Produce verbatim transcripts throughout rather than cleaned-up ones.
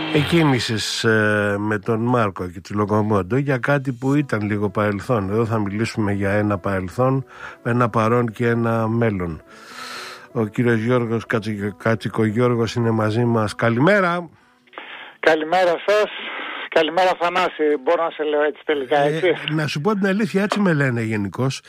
Εκκίνησες ε, με τον Μάρκο και τη Λοκομόντο για κάτι που ήταν λίγο παρελθόν. Εδώ θα μιλήσουμε για ένα παρελθόν, ένα παρόν και ένα μέλλον. Ο κύριος Γιώργος Κατσικογιώργος είναι μαζί μας. Καλημέρα. Καλημέρα σας. Καλημέρα Θανάση. Μπορώ να σε λέω έτσι τελικά, έτσι. Ε, να σου πω την αλήθεια, έτσι με λένε γενικώς.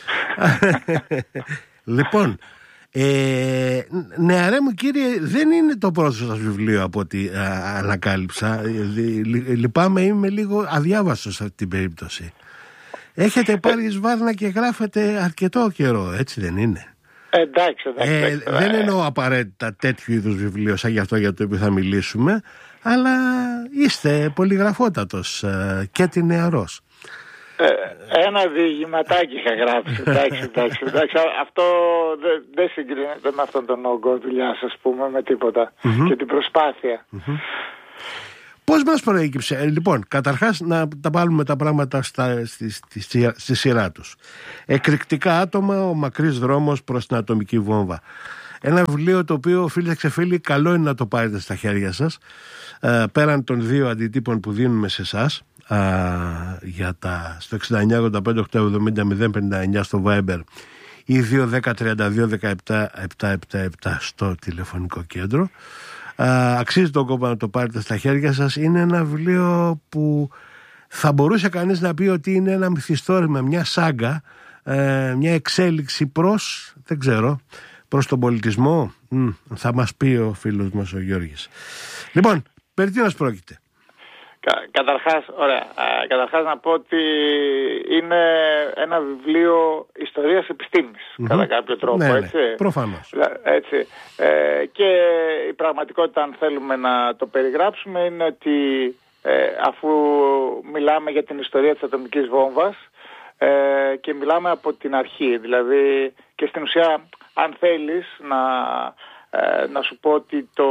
Λοιπόν, ε, νεαρέ μου κύριε, δεν είναι το πρώτο σας βιβλίο από ό,τι α, ανακάλυψα. Λυπάμαι, είμαι λίγο αδιάβαστος σε αυτή την περίπτωση. Έχετε πάρει σβάρνα και γράφετε αρκετό καιρό, έτσι δεν είναι? Εντάξει, εντάξει, ε, εντάξει. Δεν εννοώ απαραίτητα τέτοιου είδους βιβλίο σαν για αυτό για το οποίο θα μιλήσουμε, αλλά είστε πολυγραφότατος ε, και τη νεαρός. Ε, ένα διηγηματάκι είχα γράψει. εντάξει, εντάξει, εντάξει. Αυτό δεν δε συγκρίνεται με αυτόν τον όγκο δουλειά, ας πούμε, με τίποτα. Mm-hmm. Και την προσπάθεια. Mm-hmm. Πώς μας προέκυψε? Ε, λοιπόν, καταρχάς να τα βάλουμε τα πράγματα στα, στη, στη, στη, στη σειρά τους. Εκρηκτικά άτομα, ο μακρύς δρόμος προς την ατομική βόμβα. Ένα βιβλίο το οποίο, φίλες και φίλοι, καλό είναι να το πάρετε στα χέρια σας. Ε, πέραν των δύο αντιτύπων που δίνουμε σε εσάς, για τα, στο εξήντα εννιά ογδόντα πέντε οκτακόσια εβδομήντα μηδέν πενήντα εννιά στο Viber ή δύο δέκα τριάντα δύο δεκαεπτά επτακόσια εβδομήντα επτά στο τηλεφωνικό κέντρο. Α, αξίζει τον κόπο να το πάρετε στα χέρια σας. Είναι ένα βιβλίο που θα μπορούσε κανείς να πει ότι είναι ένα μυθιστόρημα, μια σάγκα, ε, μια εξέλιξη προς, δεν ξέρω, προς τον πολιτισμό. Μ, θα μας πει ο φίλος μας ο Γιώργης. Λοιπόν, περί τίνος πρόκειται? Κα, καταρχάς, ωραία, α, καταρχάς να πω ότι είναι ένα βιβλίο ιστορίας επιστήμης, mm-hmm. κατά κάποιο τρόπο, ναι, έτσι. Ναι, προφανώς. Έτσι. Ε, και η πραγματικότητα, αν θέλουμε να το περιγράψουμε, είναι ότι ε, αφού μιλάμε για την ιστορία της ατομικής βόμβας ε, και μιλάμε από την αρχή, δηλαδή και στην ουσία, αν θέλεις να, ε, να σου πω ότι το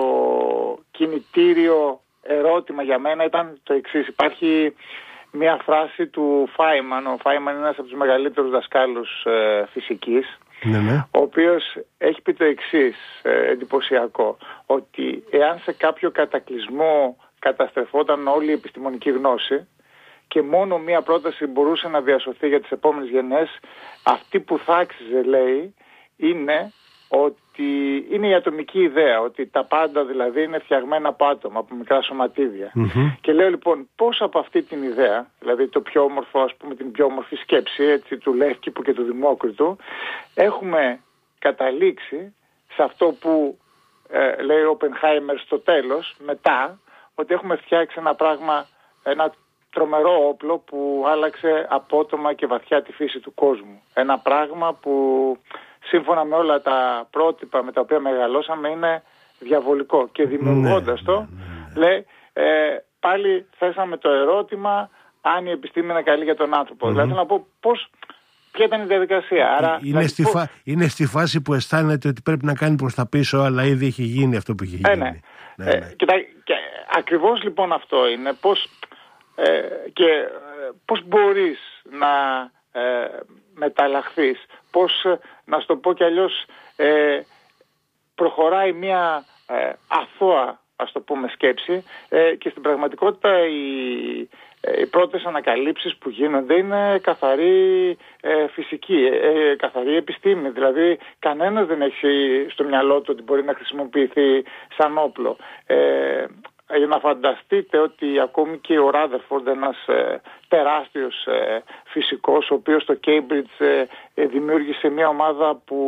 κινητήριο ερώτημα για μένα ήταν το εξής. Υπάρχει μια φράση του Φάιμαν. Ο Φάιμαν είναι ένας από τους μεγαλύτερους δασκάλους ε, φυσικής, ναι, ναι. ο οποίος έχει πει το εξής ε, εντυπωσιακό, ότι εάν σε κάποιο κατακλυσμό καταστρεφόταν όλη η επιστημονική γνώση και μόνο μία πρόταση μπορούσε να διασωθεί για τις επόμενες γενιές, αυτή που θα άξιζε, λέει, είναι ότι είναι η ατομική ιδέα, ότι τα πάντα δηλαδή είναι φτιαγμένα από άτομα, από μικρά σωματίδια. Mm-hmm. Και λέω λοιπόν πώς από αυτή την ιδέα, δηλαδή το πιο όμορφο, ας πούμε, την πιο όμορφη σκέψη, έτσι, του Λεύκηπου και του Δημόκριτου, έχουμε καταλήξει σε αυτό που ε, λέει ο Οπενχάιμερ στο τέλος, μετά, ότι έχουμε φτιάξει ένα πράγμα, ένα τρομερό όπλο που άλλαξε απότομα και βαθιά τη φύση του κόσμου. Ένα πράγμα που σύμφωνα με όλα τα πρότυπα με τα οποία μεγαλώσαμε είναι διαβολικό. Και δημιουργώντας το, λέει, ε, πάλι θέσαμε το ερώτημα αν η επιστήμη είναι καλή για τον άνθρωπο. Mm-hmm. Δηλαδή να πω πώς, ποια ήταν η διαδικασία. Άρα, είναι, δηλαδή, στη πώς... φα... είναι στη φάση που αισθάνεται ότι πρέπει να κάνει προς τα πίσω, αλλά ήδη έχει γίνει αυτό που έχει γίνει. Ε, ναι. Ναι, ναι. Ε, κοιτά, και ακριβώς λοιπόν αυτό είναι. Πώς, ε, και ε, πώς μπορείς να ε, μεταλλαχθείς, πώς, να σου το πω κι αλλιώς, ε, προχωράει μια ε, αθώα, ας το πούμε, σκέψη ε, και στην πραγματικότητα οι, ε, οι πρώτες ανακαλύψεις που γίνονται είναι καθαρή ε, φυσική, ε, καθαρή επιστήμη. Δηλαδή κανένας δεν έχει στο μυαλό του ότι μπορεί να χρησιμοποιηθεί σαν όπλο. Ε, Για να φανταστείτε ότι ακόμη και ο Ράδερφορντ, ένας ε, τεράστιος ε, φυσικός, ο οποίος στο Cambridge ε, ε, δημιούργησε μια ομάδα που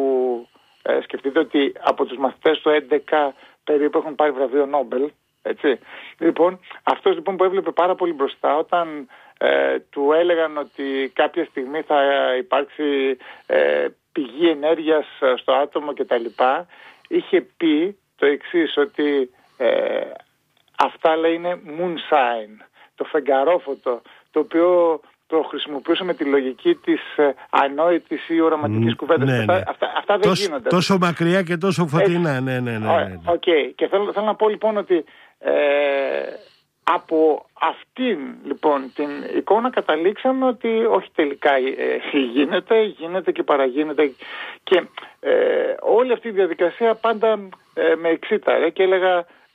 ε, σκεφτείτε ότι από τους μαθητές του έντεκα περίπου έχουν πάρει βραβείο Νόμπελ, έτσι. Λοιπόν, αυτός λοιπόν που έβλεπε πάρα πολύ μπροστά, όταν ε, του έλεγαν ότι κάποια στιγμή θα υπάρξει ε, πηγή ενέργειας στο άτομο κτλ., είχε πει το εξής, ότι ε, αυτά, λέει, είναι moonshine, το φεγγαρόφωτο, το οποίο το χρησιμοποιούσε με τη λογική της ε, ανόητης ή οραματικής mm, κουβέντας. Ναι, αυτά, ναι. αυτά, αυτά δεν τόσο, γίνονται. Τόσο μακριά και τόσο φωτεινά. Ναι, ναι, ναι, ναι, ναι. Okay. Και θέλω, θέλω να πω λοιπόν ότι ε, από αυτήν λοιπόν την εικόνα καταλήξαμε ότι όχι, τελικά ε, γίνεται, γίνεται και παραγίνεται. Και ε, όλη αυτή η διαδικασία πάντα ε, με εξήταρε και έλεγα,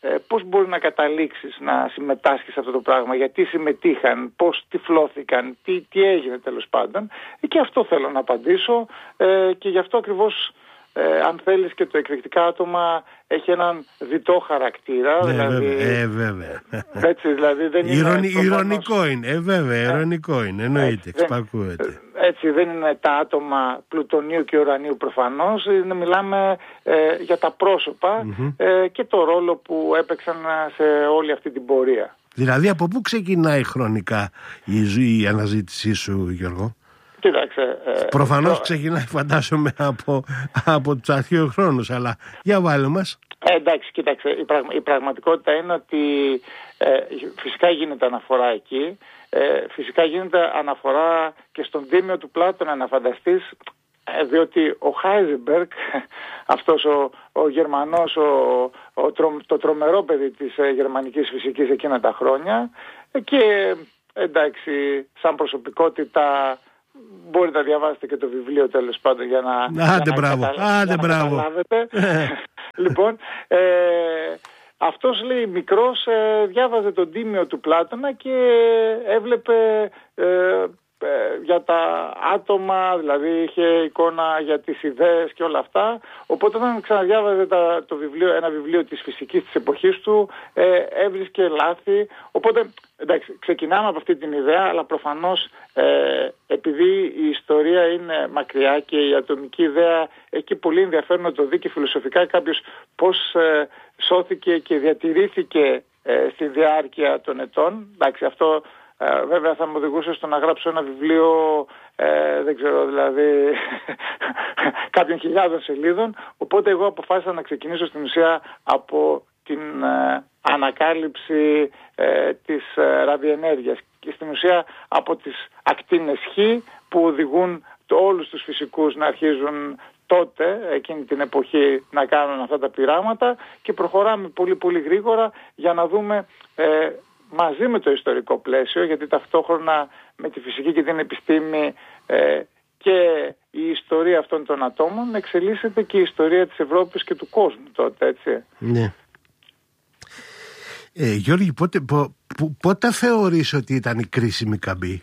ε, πώς μπορεί να καταλήξεις να συμμετάσχεις σε αυτό το πράγμα, γιατί συμμετείχαν, πώς τυφλώθηκαν, τι, τι έγινε τέλος πάντων. Και αυτό θέλω να απαντήσω ε, και γι' αυτό ακριβώς ε, αν θέλεις και το εκρηκτικά άτομα έχει έναν διτό χαρακτήρα. Ναι, δηλαδή, βέβαια, ε, βέβαια. Έτσι, δηλαδή δεν Ηρωνι, είναι προφανώς... Ηρωνικό είναι, ε, βέβαια, ηρωνικό είναι, εννοείται, εξπακούεται. Έτσι δεν είναι τα άτομα πλουτονίου και ουρανίου προφανώς, είναι, μιλάμε ε, για τα πρόσωπα mm-hmm. ε, και το ρόλο που έπαιξαν σε όλη αυτή την πορεία. Δηλαδή από πού ξεκινάει χρονικά η, ζωή, η αναζήτησή σου, Γιώργο? Κοίταξε, ε, προφανώς το... ξεκινάει φαντάζομαι από, από τους αρχαίους χρόνους, αλλά για βάλε μας. Ε, εντάξει, κοίταξε, η, πραγμα, η πραγματικότητα είναι ότι ε, φυσικά γίνεται αναφορά εκεί, ε, φυσικά γίνεται αναφορά και στον Τίμιο του Πλάτωνα, να φανταστείς, ε, διότι ο Χάιζενμπεργκ, αυτός ο, ο Γερμανός, ο, ο, τρο, το τρομερό παιδί της ε, γερμανικής φυσικής εκείνα τα χρόνια ε, και εντάξει, σαν προσωπικότητα... Μπορείτε να διαβάσετε και το βιβλίο τέλος πάντων για να, Άντε, για να, μπράβο. καταλα... Άντε, για να καταλάβετε. Λοιπόν, ε, αυτός λέει μικρός ε, διάβαζε τον Τίμιο του Πλάτωνα και έβλεπε ε, ε, για τα άτομα, δηλαδή είχε εικόνα για τις ιδέες και όλα αυτά. Οπότε όταν ξαναδιάβαζε τα, το βιβλίο, ένα βιβλίο της φυσικής της εποχής του, ε, έβρισκε λάθη. Οπότε εντάξει, ξεκινάμε από αυτή την ιδέα, αλλά προφανώς ε, επειδή η ιστορία είναι μακριά και η ατομική ιδέα έχει πολύ ενδιαφέρον να το δει και φιλοσοφικά κάποιος πώς ε, σώθηκε και διατηρήθηκε ε, στη διάρκεια των ετών. Εντάξει, αυτό ε, βέβαια θα μου οδηγούσε στο να γράψω ένα βιβλίο, ε, δεν ξέρω, δηλαδή κάποιων χιλιάδων σελίδων. Οπότε εγώ αποφάσισα να ξεκινήσω στην ουσία από την ε, ανακάλυψη ε, της ε, ραδιενέργειας και στην ουσία από τις ακτίνες Χ που οδηγούν το, όλους τους φυσικούς να αρχίζουν τότε, εκείνη την εποχή, να κάνουν αυτά τα πειράματα και προχωράμε πολύ πολύ γρήγορα για να δούμε ε, μαζί με το ιστορικό πλαίσιο, γιατί ταυτόχρονα με τη φυσική και την επιστήμη ε, και η ιστορία αυτών των ατόμων εξελίσσεται και η ιστορία της Ευρώπης και του κόσμου τότε, έτσι. Ναι. Ε, Γιώργη, πότε, πο, πο, πότε θεωρείς ότι ήταν η κρίσιμη καμπή?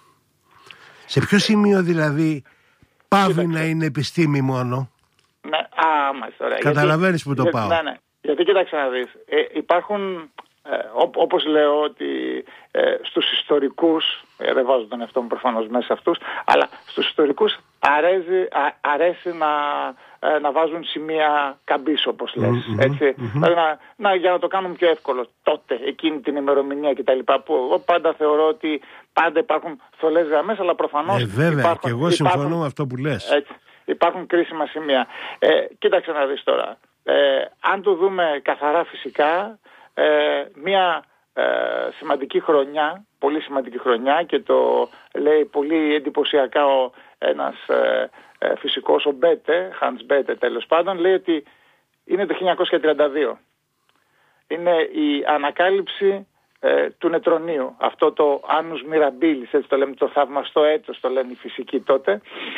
Σε ποιο σημείο δηλαδή πάβει Κοίταξε. να είναι επιστήμη μόνο? Ναι, α, μάλιστα, ωραία. Καταλαβαίνεις γιατί, που το γιατί, πάω. Ναι, ναι. Γιατί κοίταξε να δεις, ε, υπάρχουν, ε, ό, όπως λέω ότι ε, στους ιστορικούς, ε, δεν βάζω τον εαυτό μου προφανώς μέσα σε αυτούς, αλλά στους ιστορικούς αρέσει, α, αρέσει να, ε, να βάζουν σημεία καμπής, όπως λες. Mm-hmm, έτσι. Mm-hmm. Δηλαδή να, να, για να το κάνουν πιο εύκολο τότε, εκείνη την ημερομηνία κτλ. Που εγώ πάντα θεωρώ ότι πάντα υπάρχουν θολές γραμμές, αλλά προφανώς ε, βέβαια, υπάρχουν, και εγώ συμφωνώ υπάρχουν, με αυτό που λες. Έτσι, υπάρχουν κρίσιμα σημεία. Ε, κοίταξε να δεις τώρα. Ε, αν το δούμε καθαρά φυσικά, ε, μια ε, σημαντική χρονιά, πολύ σημαντική χρονιά, και το λέει πολύ εντυπωσιακά ο, ένας ε, ε, φυσικός, ο Μπέτε, Hans Μπέτε τέλος πάντων, λέει ότι είναι το χίλια εννιακόσια τριάντα δύο. Είναι η ανακάλυψη ε, του νετρονίου, αυτό το annus mirabilis, έτσι το λέμε, το θαυμαστό έτος το λένε οι φυσικοί τότε,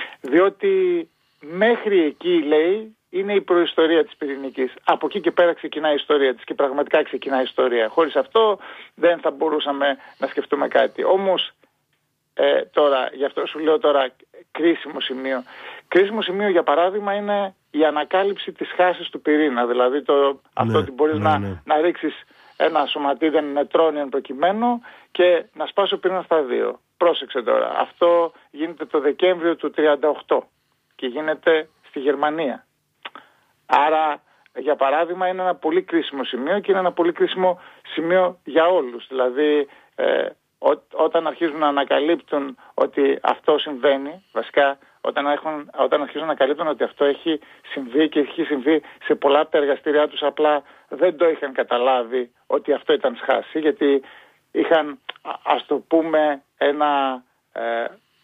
διότι μέχρι εκεί, λέει, είναι η προϊστορία της πυρηνικής. Από εκεί και πέρα ξεκινάει η ιστορία της και πραγματικά ξεκινάει η ιστορία. Χωρίς αυτό δεν θα μπορούσαμε να σκεφτούμε κάτι. Όμως ε, τώρα, γι' αυτό σου λέω τώρα κρίσιμο σημείο. Κρίσιμο σημείο για παράδειγμα είναι η ανακάλυψη της χάσης του πυρήνα. Δηλαδή το, ναι, αυτό ότι μπορείς ναι, να, ναι. να ρίξεις ένα σωματίδιο νετρόνιων προκειμένου και να σπάσει ο πυρήνας στα δύο. Πρόσεξε τώρα. Αυτό γίνεται το Δεκέμβριο του τριάντα οκτώ και γίνεται στη Γερμανία. Άρα, για παράδειγμα, είναι ένα πολύ κρίσιμο σημείο και είναι ένα πολύ κρίσιμο σημείο για όλους. Δηλαδή, ε, ό, όταν αρχίζουν να ανακαλύπτουν ότι αυτό συμβαίνει, βασικά όταν, έχουν, όταν αρχίζουν να ανακαλύπτουν ότι αυτό έχει συμβεί και έχει συμβεί σε πολλά από τα εργαστήριά τους, απλά δεν το είχαν καταλάβει ότι αυτό ήταν σχάση, γιατί είχαν, ας το πούμε, ένα... Ε,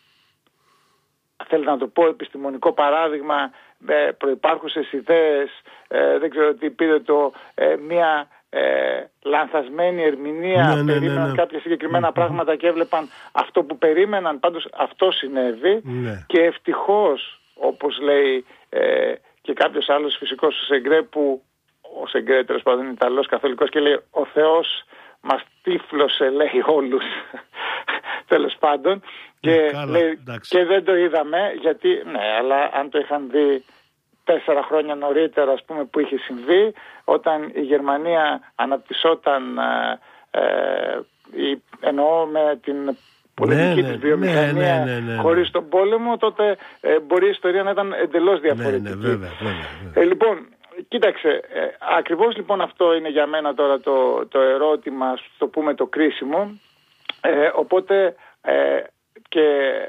θέλω να το πω επιστημονικό παράδειγμα, ε, προϋπάρχουσες ιδέες, ε, δεν ξέρω τι πήρε το, ε, μια ε, λανθασμένη ερμηνεία, ναι, ναι, περίμεναν ναι, ναι. κάποια συγκεκριμένα mm-hmm. πράγματα και έβλεπαν αυτό που περίμεναν, πάντως αυτό συνέβη ναι. και ευτυχώς, όπως λέει ε, και κάποιος άλλος φυσικός σε Γκρέ, που ο Σεγκρέ, τέλος πάντων Ιταλός καθολικός, και λέει ο Θεός μας τύφλωσε, λέει, όλους. Τέλος πάντων. Και, καλά, λέει, και δεν το είδαμε, γιατί, ναι, αλλά αν το είχαν δει τέσσερα χρόνια νωρίτερα, ας πούμε, που είχε συμβεί, όταν η Γερμανία αναπτυσσόταν, ε, ε, εννοώ με την πολιτική ναι, της βιομηχανία, ναι, ναι, ναι, ναι, ναι. χωρίς τον πόλεμο, τότε ε, μπορεί η ιστορία να ήταν εντελώς διαφορετική. Ναι, ναι, βέβαια, βέβαια, βέβαια. Ε, λοιπόν, κοίταξε, ε, ακριβώς λοιπόν αυτό είναι για μένα τώρα το, το ερώτημα, το πούμε το κρίσιμο, ε, οπότε ε, και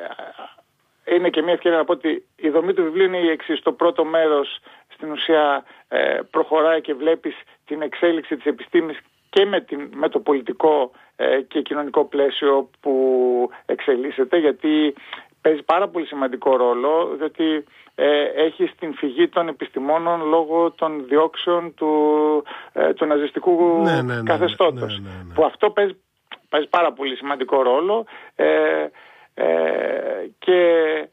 είναι και μια ευκαιρία να πω ότι η δομή του βιβλίου είναι η εξής. Το πρώτο μέρος στην ουσία ε, προχωράει και βλέπεις την εξέλιξη της επιστήμης και με, την, με το πολιτικό ε, και κοινωνικό πλαίσιο που εξελίσσεται, γιατί παίζει πάρα πολύ σημαντικό ρόλο, διότι ε, έχει στην φυγή των επιστημόνων λόγω των διώξεων του, ε, του ναζιστικού ναι, ναι, ναι, καθεστώτος. Ναι, ναι, ναι, ναι. Που αυτό παίζει, παίζει πάρα πολύ σημαντικό ρόλο ε, ε, και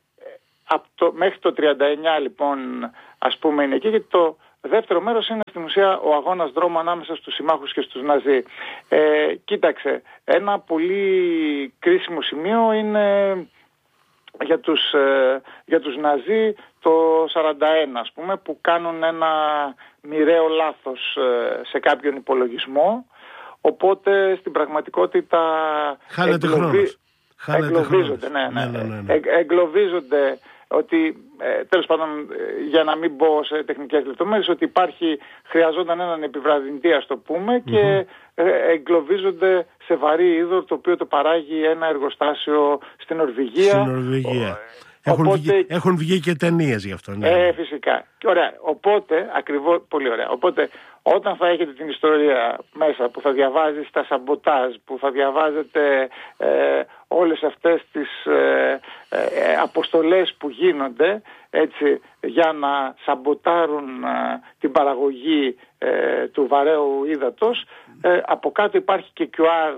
από το, μέχρι το τριάντα εννιά λοιπόν ας πούμε είναι εκεί, γιατί το δεύτερο μέρος είναι στην ουσία ο αγώνας δρόμου ανάμεσα στους συμμάχους και στους Ναζί. Ε, κοίταξε, ένα πολύ κρίσιμο σημείο είναι για τους, ε, για τους Ναζί το σαράντα ένα, ας πούμε, που κάνουν ένα μοιραίο λάθος ε, σε κάποιον υπολογισμό, οπότε στην πραγματικότητα εγκλωβι... εγκλωβίζονται, ναι, ναι, ναι, ναι, ναι. εγκλωβίζονται ότι, ε, τέλος πάντων, ε, για να μην μπω σε τεχνικές λεπτομέρειες, ότι υπάρχει, χρειαζόταν έναν επιβραδυντή, ας το πούμε, mm-hmm. και ε, εγκλωβίζονται σε βαρύ είδωρ, το οποίο το παράγει ένα εργοστάσιο στην Νορβηγία. Στην Νορβηγία. Ο, έχουν, οπότε, βγει, έχουν βγει και ταινίες γι' αυτό. Ναι. Ε, φυσικά. Ωραία. Οπότε, ακριβώς, πολύ ωραία. Οπότε, όταν θα έχετε την ιστορία μέσα, που θα διαβάζεις τα σαμποτάζ, που θα διαβάζετε ε, όλες αυτές τις ε, ε, αποστολές που γίνονται, έτσι, για να σαμποτάρουν ε, την παραγωγή ε, του βαρέου ύδατος, ε, από κάτω υπάρχει και κιου αρ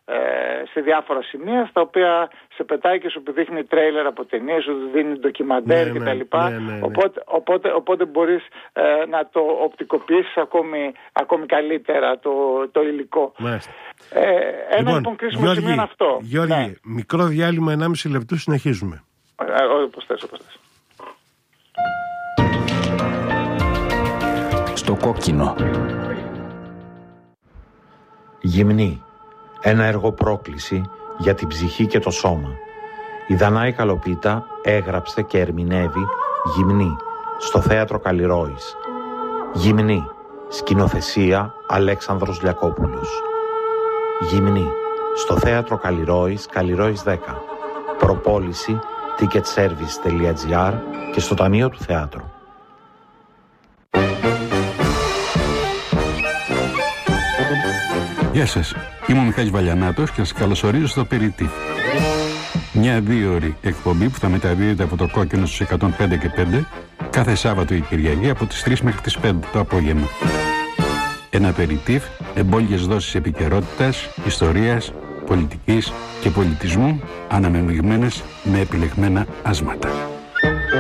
σε διάφορα σημεία, στα οποία σε πετάει και σου δείχνει τρέιλερ από ταινίες, σου δίνει ντοκιμαντέρ ναι, κτλ. Ναι, ναι, ναι. Οπότε, οπότε, οπότε μπορείς ε, να το οπτικοποιήσεις ακόμη, ακόμη καλύτερα το, το υλικό. Ε, ένα λοιπόν, λοιπόν κρίσιμο Γιώργη, σημείο είναι αυτό. Γιώργη, ναι. Μικρό διάλειμμα ενάμιση λεπτού, συνεχίζουμε. Ε, όπως θες, όπως θες. Στο κόκκινο. Γυμνή. Ένα έργο πρόκληση για την ψυχή και το σώμα. Η Δανάη Καλοπίτα έγραψε και ερμηνεύει Γυμνή στο θέατρο Καλλιρόης. Γυμνή. Σκηνοθεσία Αλέξανδρος Λιακόπουλος. Γυμνή. Στο θέατρο Καλλιρόης, Καλλιρόης δέκα. Προπόληση ticketservice τελεία gr και στο Ταμείο του Θεάτρου. Γεια σας, είμαι ο Μιχάλης Βαλιανάτος και σας καλωσορίζω στο Περιτύφ. Μια δύο ώρη εκπομπή που θα μεταδίδεται από το Κόκκινο στους εκατόν πέντε και πέντε κάθε Σάββατο ή Κυριακή από τις τρεις μέχρι τις πέντε το απόγευμα. Ένα Περιτύφ, εμπόλιες δόσεις επικαιρότητας, ιστορίας, πολιτικής και πολιτισμού, αναμειγμένες με επιλεγμένα άσματα.